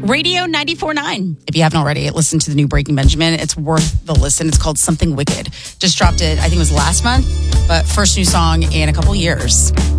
Radio 94.9. If you haven't already, listen to the new Breaking Benjamin. It's worth the listen. It's called Something Wicked. Just dropped it, I think it was last month, but first new song in a couple years.